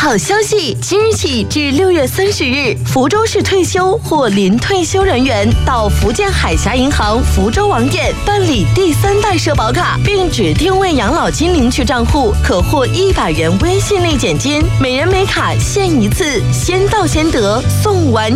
好消息！即日起至6月30日，福州市退休或临退休人员到福建海峡银行福州网点办理第3代社保卡，并指定为养老金领取账户，可获100元微信内减金，每人每卡限1次，先到先得，送完